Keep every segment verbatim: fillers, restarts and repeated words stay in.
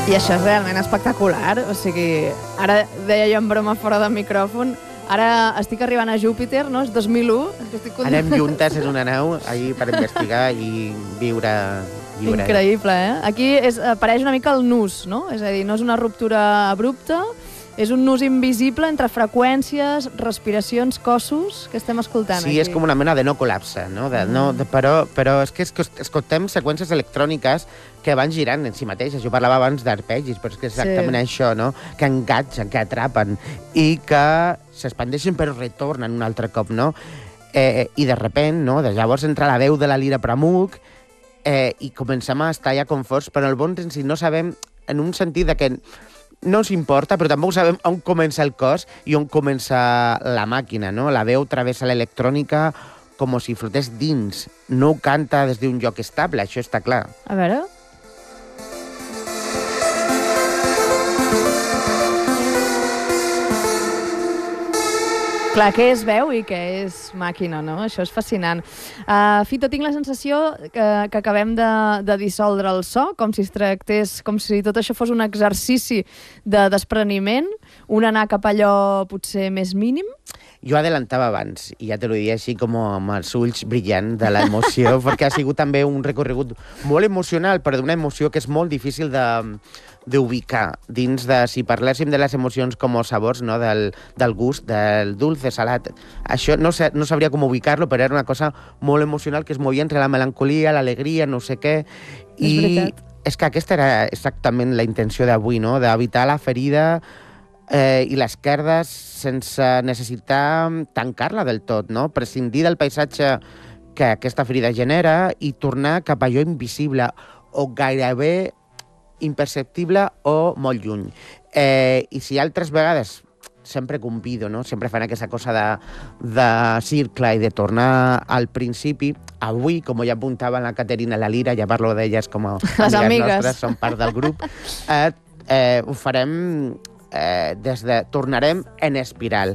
I això és realment espectacular. O sigui, ara deia jo en broma fora del micròfon, ara estic arribant a Júpiter, no? És dos mil u. Estic... Anem juntes en una nau ahir per investigar i viure... viure. Increïble, eh? Aquí és, apareix una mica el nus, no? És a dir, no és una ruptura abrupta, és un nus invisible entre freqüències, respiracions, cossos que estem escoltant sí, aquí. Sí, és com una mena de no col·lapse, no? De, no de, però, però és que, és que escoltem seqüències electròniques que van girant en si mateixes. Jo parlava abans d'arpegis, però és que és exactament sí. això, no? Que engatgen, que atrapen i que s'expandeixen però retornen un altre cop, no? Eh, I de repent, no? De llavors entra la veu de la lira Pramuk eh, i comencem a estar ja com forts, però el bon en si no sabem, en un sentit de que no ens importa, però tampoc sabem on comença el cos i on comença la màquina, no? La veu travessa l'electrònica com si flotés dins. No ho canta des d'un lloc estable, això està clar. A veure... Clar, què és veu i què és màquina, no? Això és fascinant. Uh, Fito, tinc la sensació que, que acabem de, de dissoldre el so, com si es tractés, com si tot això fos un exercici de despreniment, un anar cap a allò potser més mínim. Jo adelantava abans, i ja te lo diria així com amb els ulls brillant de l'emoció, perquè ha sigut també un recorregut molt emocional, però d'una emoció que és molt difícil de... d'ubicar dins de, si parléssim de les emocions com els sabors, no? del, del gust, del dulce, salat, això no, sé, no sabria com ubicar-lo, però era una cosa molt emocional que es movia entre la melancolia, l'alegria, no sé què. És I veritat. És que aquesta era exactament la intenció d'avui, no? D'evitar la ferida eh, i les querdes sense necessitar tancar-la del tot, no? Prescindir del paisatge que aquesta ferida genera i tornar cap a allò invisible o gairebé imperceptible o molt lluny. Eh, I si altres vegades sempre convido, no? Sempre fan aquesta cosa de, de circle i de tornar al principi. Avui, com ja apuntava la Caterina i la Lira, ja parlo d'elles com a Les amigues amigues. nostres, són part del grup, eh, eh, ho farem eh, des de... Tornarem en espiral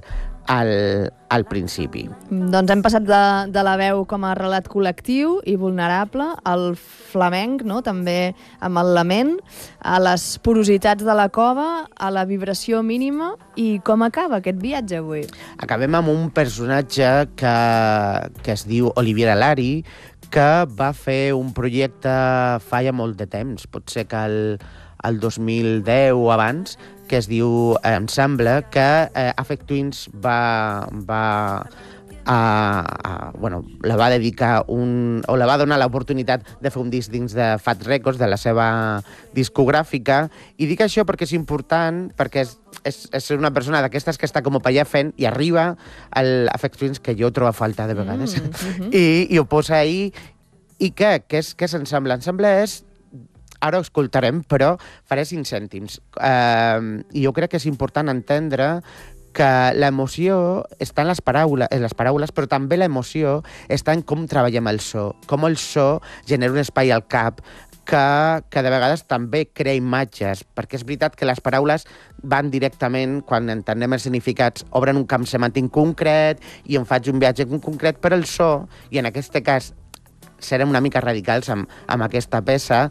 al, al principi. Doncs hem passat de, de la veu com a relat col·lectiu i vulnerable, al flamenc, no? També amb el lament, a les porositats de la cova, a la vibració mínima. I com acaba aquest viatge avui? Acabem amb un personatge que, que es diu Oliviera Lari, que va fer un projecte fa ja molt de temps, potser que el, el dos mil deu o abans, que es diu Ensemble, que eh, Affect Twins va, va, a, a, bueno, la va dedicar un, o la va donar l'oportunitat de fer un disc dins de Fat Records, de la seva discogràfica, i dic això perquè és important, perquè és, és, és una persona d'aquestes que està com per allà fent i arriba al Affect Twins, que jo trobo a falta de vegades, mm, mm-hmm. I, i ho posa ahí, i què? Què és, què és Ensemble? Ensemble és... Ara ho escoltarem, però faré cinc cèntims. Uh, I jo crec que és important entendre que l'emoció està en les paraules, en les paraules, però també l'emoció està en com treballem el so, com el so genera un espai al cap, que, que de vegades també crea imatges, perquè és veritat que les paraules van directament, quan entenem els significats, obren un camp semàntic concret i en faig un viatge concret, però el so, i en aquest cas serem una mica radicals amb, amb aquesta peça,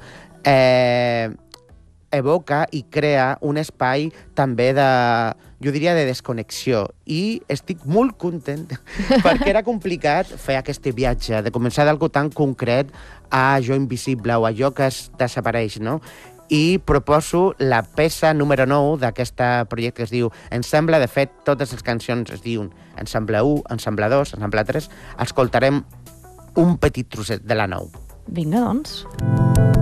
Eh, evoca i crea un espai també de, jo diria, de desconnexió. I estic molt content perquè era complicat fer aquest viatge, de començar d'algú tan concret a allò invisible o allò que es desapareix, no? I proposo la peça número nou d'aquest projecte que es diu Ensemble. De fet, totes les cancions es diuen Ensemble u, Ensemble dos, Ensemble tres. Escoltarem un petit trosset de la nou. Vinga, doncs.